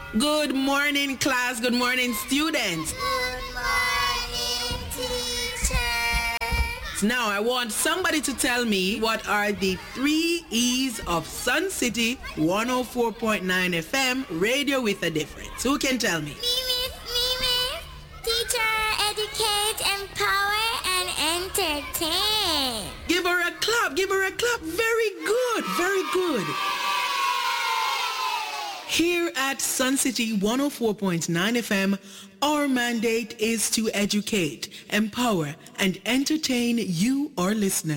Good morning, class. Good morning, students. Good morning, teacher. Now, I want somebody to tell me what are the 3 E's of Sun City 104.9 FM, radio with a difference. Who can tell me? Mimi. Teacher, educate, empower, and entertain. Give her a clap. Give her a clap. Very good. Very good. Here at Sun City 104.9 FM, our mandate is to educate, empower, and entertain you, our listeners.